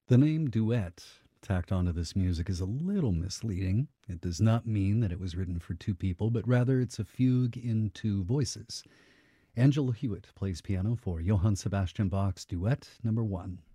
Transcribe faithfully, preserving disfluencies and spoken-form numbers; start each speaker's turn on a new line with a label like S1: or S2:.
S1: The name duet tacked onto this music is a little misleading. It does not mean that it was written for two people, but rather it's a fugue in two voices. Angela Hewitt plays piano for Johann Sebastian Bach's Duet Number One.